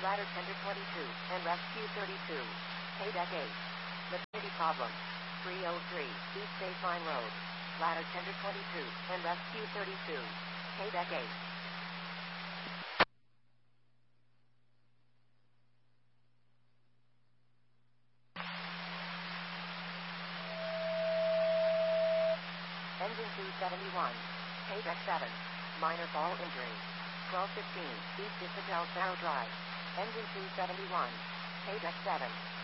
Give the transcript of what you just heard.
Ladder Tender 22, and Rescue 32. Paydeck 8. Maternity problem. 303, East Baseline Road. Ladder Tender 22, and Rescue 32. Paydeck 8. Engine 271. Paydeck 7. Minor fall injury. 1215, East Isabel Sparrow Drive. Engine 271. Paydeck 7.